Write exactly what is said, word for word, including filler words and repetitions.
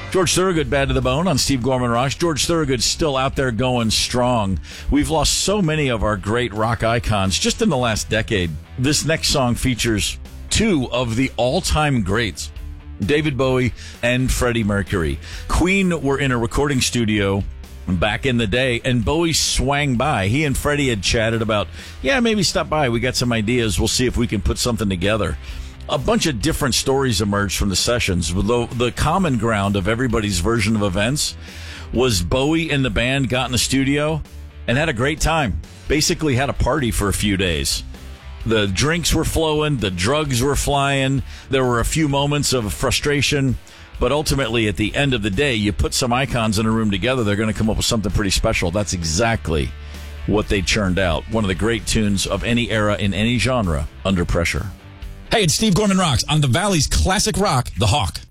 George Thorogood, Bad to the Bone on Steve Gorman Rocks. George Thorogood's still out there going strong. We've lost so many of our great rock icons just in the last decade. This next song features two of the all-time greats, David Bowie and Freddie Mercury. Queen were in a recording studio back in the day, and Bowie swang by. He and Freddie had chatted about, yeah, maybe stop by. We got some ideas. We'll see if we can put something together. A bunch of different stories emerged from the sessions. The, the common ground of everybody's version of events was Bowie and the band got in the studio and had a great time. Basically had a party for a few days. The drinks were flowing. The drugs were flying. There were a few moments of frustration. But ultimately, at the end of the day, you put some icons in a room together, they're going to come up with something pretty special. That's exactly what they churned out. One of the great tunes of any era in any genre, Under Pressure. Hey, it's Steve Gorman Rocks on the Valley's classic rock, The Hawk.